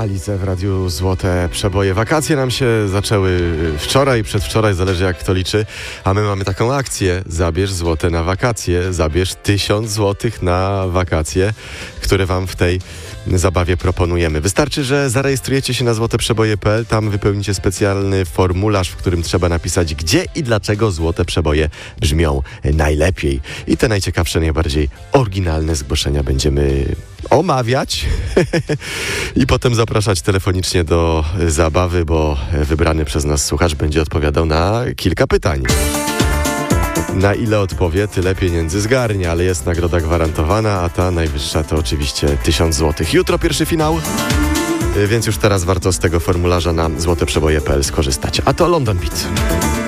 Alice w Radiu Złote Przeboje. Wakacje nam się zaczęły wczoraj, przedwczoraj, zależy jak kto liczy, a my mamy taką akcję: zabierz złote na wakacje, zabierz 1000 złotych na wakacje, które wam w tej zabawie proponujemy. Wystarczy, że zarejestrujecie się na złoteprzeboje.pl, tam wypełnicie specjalny formularz, w którym trzeba napisać, gdzie i dlaczego Złote Przeboje brzmią najlepiej. I te najciekawsze, najbardziej oryginalne zgłoszenia będziemy omawiać i potem zapraszać telefonicznie do zabawy, bo wybrany przez nas słuchacz będzie odpowiadał na kilka pytań. Na ile odpowie, tyle pieniędzy zgarnia, ale jest nagroda gwarantowana, a ta najwyższa to oczywiście 1000 złotych. Jutro pierwszy finał, więc już teraz warto z tego formularza na złoteprzeboje.pl skorzystać. A to London Beat.